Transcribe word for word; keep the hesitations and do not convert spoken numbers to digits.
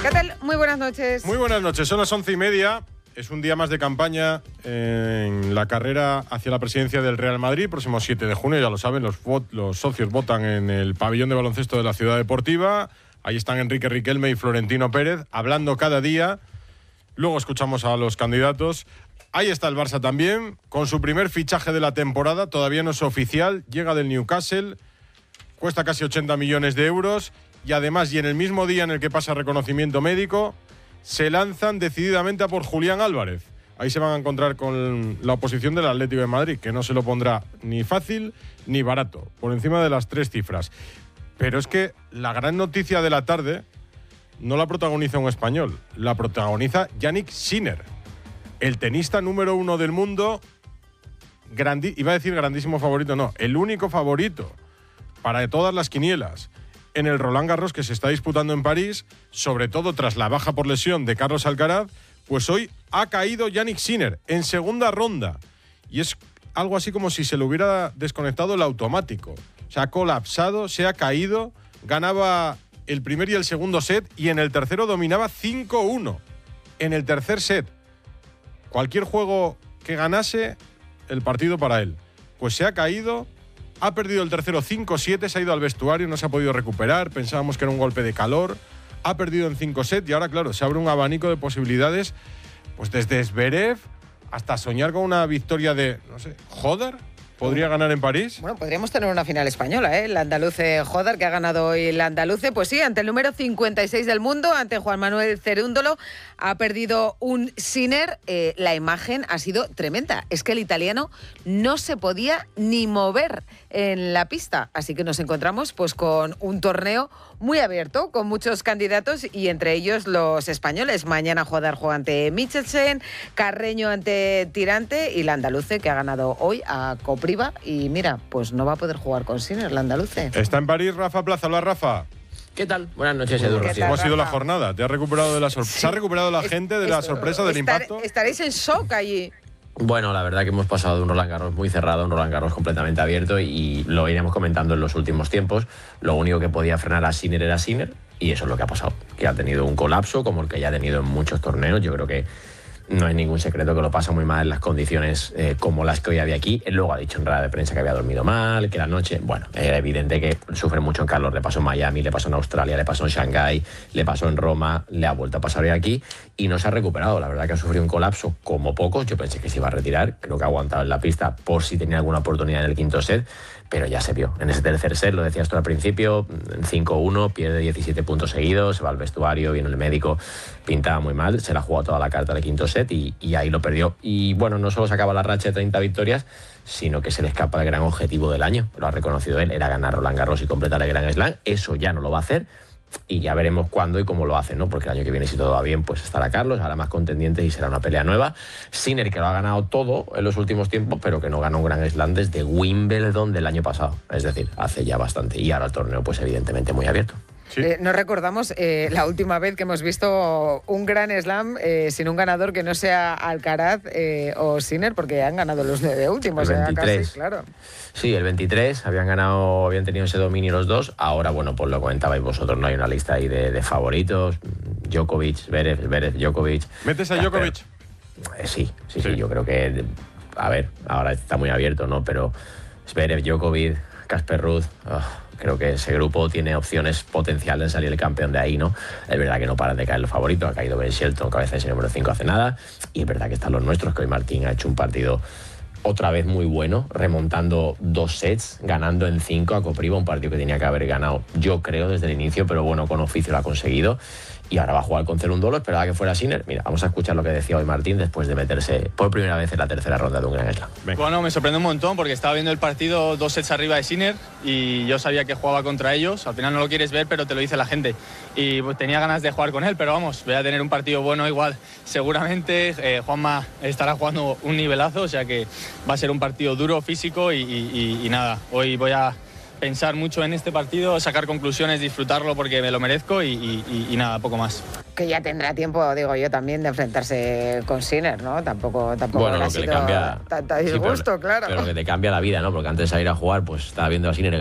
¿Qué tal? Muy buenas noches. Muy buenas noches, son las once y media. Es un día más de campaña en la carrera hacia la presidencia del Real Madrid, próximo siete de junio, ya lo saben, los, vot, los socios votan en el pabellón de baloncesto de la Ciudad Deportiva. Ahí están Enrique Riquelme y Florentino Pérez, hablando cada día. Luego escuchamos a los candidatos. Ahí está el Barça también, con su primer fichaje de la temporada, todavía no es oficial, llega del Newcastle, cuesta casi ochenta millones de euros y además, y en el mismo día en el que pasa reconocimiento médico, se lanzan decididamente a por Julián Álvarez. Ahí se van a encontrar con la oposición del Atlético de Madrid, que no se lo pondrá ni fácil ni barato, por encima de las tres cifras. Pero es que la gran noticia de la tarde no la protagoniza un español, la protagoniza Jannik Sinner, el tenista número uno del mundo, grandi- iba a decir grandísimo favorito, no, el único favorito para todas las quinielas en el Roland Garros que se está disputando en París, sobre todo tras la baja por lesión de Carlos Alcaraz, pues hoy ha caído Jannik Sinner en segunda ronda. Y es algo así como si se le hubiera desconectado el automático. Se ha colapsado, se ha caído, ganaba el primer y el segundo set y en el tercero dominaba cinco uno. En el tercer set, cualquier juego que ganase, el partido para él. Pues se ha caído. Ha perdido el tercero cinco siete, se ha ido al vestuario, no se ha podido recuperar, pensábamos que era un golpe de calor, ha perdido en cinco sets y ahora, claro, se abre un abanico de posibilidades, pues desde Zverev hasta soñar con una victoria de, no sé, Joder, ¿podría ganar en París? Bueno, podríamos tener una final española, ¿eh? El andaluce Joder, que ha ganado hoy el andaluce, pues sí, ante el número cincuenta y seis del mundo, ante Juan Manuel Cerúndolo, ha perdido un Sinner. Eh, la imagen ha sido tremenda. Es que el italiano no se podía ni mover en la pista. Así que nos encontramos pues con un torneo muy abierto, con muchos candidatos y entre ellos los españoles. Mañana Joder juega ante Michelsen, Carreño ante Tirante y la andaluce que ha ganado hoy a Copriva. Y mira, pues no va a poder jugar con Sinner, la andaluce. Está en París Rafa Plaza. Hola, Rafa. ¿Qué tal? Buenas noches, Edu. ¿Cómo ha sido la jornada? ¿Te has recuperado de la sorpresa? Sí. ¿Se ha recuperado la Es, gente de la es, sorpresa, del estar, impacto? Estaréis en shock allí. Bueno, la verdad que hemos pasado de un Roland Garros muy cerrado a un Roland Garros completamente abierto y lo iremos comentando en los últimos tiempos. Lo único que podía frenar a Sinner era Sinner y eso es lo que ha pasado, que ha tenido un colapso como el que ya ha tenido en muchos torneos. Yo creo que no hay ningún secreto que lo pasa muy mal en las condiciones eh, como las que hoy había aquí. Él luego ha dicho en rueda de prensa que había dormido mal, que la noche... Bueno, era evidente que sufre mucho en calor. Le pasó en Miami, le pasó en Australia, le pasó en Shanghái, le pasó en Roma, le ha vuelto a pasar hoy aquí y no se ha recuperado. La verdad que ha sufrido un colapso como pocos. Yo pensé que se iba a retirar. Creo que ha aguantado en la pista por si tenía alguna oportunidad en el quinto set, pero ya se vio. En ese tercer set, lo decías tú al principio, en cinco uno, pierde diecisiete puntos seguidos, se va al vestuario, viene el médico, pintaba muy mal, se la ha jugado toda la carta del quinto set y, y ahí lo perdió. Y bueno, no solo se acaba la racha de treinta victorias, sino que se le escapa el gran objetivo del año. Lo ha reconocido él, era ganar Roland Garros y completar el Grand Slam. Eso ya no lo va a hacer. Y ya veremos cuándo y cómo lo hace, ¿no? Porque el año que viene, si todo va bien, pues estará Carlos, habrá más contendientes y será una pelea nueva. Sinner, que lo ha ganado todo en los últimos tiempos, pero que no ganó un Grand Slam desde Wimbledon del año pasado. Es decir, hace ya bastante. Y ahora el torneo, pues evidentemente muy abierto. Sí. Eh, no recordamos eh, la última vez que hemos visto un Grand Slam eh, sin un ganador que no sea Alcaraz eh, o Sinner, porque han ganado los nueve últimos. El eh, veintitrés. casi, claro. Sí, el veintitrés habían ganado, habían tenido ese dominio los dos. Ahora, bueno, pues lo comentabais vosotros, no hay una lista ahí de, de favoritos. Djokovic, Zverev, Zverev, Djokovic. ¿Metes a Djokovic? Eh, sí, sí, sí, Sí. yo creo que, a ver, ahora está muy abierto, ¿no? Pero Zverev, Djokovic, Casper Ruud, oh, creo que ese grupo tiene opciones potenciales de salir el campeón de ahí, ¿no? Es verdad que no paran de caer los favoritos, ha caído Ben Shelton, cabeza de ese número cinco hace nada, y es verdad que están los nuestros, que hoy Martín ha hecho un partido otra vez muy bueno, remontando dos sets, ganando en cinco a Copriva, un partido que tenía que haber ganado, yo creo, desde el inicio, pero bueno, con oficio lo ha conseguido. Y ahora va a jugar con Cerúndolo, esperaba que fuera Sinner. Mira, vamos a escuchar lo que decía hoy Martín después de meterse por primera vez en la tercera ronda de un Grand Slam. Venga. Bueno, me sorprende un montón porque estaba viendo el partido dos sets arriba de Sinner y yo sabía que jugaba contra ellos. Al final no lo quieres ver, pero te lo dice la gente. Y pues, tenía ganas de jugar con él, pero vamos, voy a tener un partido bueno igual. Seguramente eh, Juanma estará jugando un nivelazo, o sea que va a ser un partido duro, físico y, y, y, y nada. Hoy voy a pensar mucho en este partido, sacar conclusiones, disfrutarlo porque me lo merezco y, y, y nada, poco más. Que ya tendrá tiempo, digo yo, también de enfrentarse con Sinner, ¿no? Tampoco, tampoco Bueno, le ha lo que le sido cambia... tanta sí, disgusto, pero, claro. Pero que te cambia la vida, ¿no? Porque antes de ir a jugar, pues estaba viendo a Sinner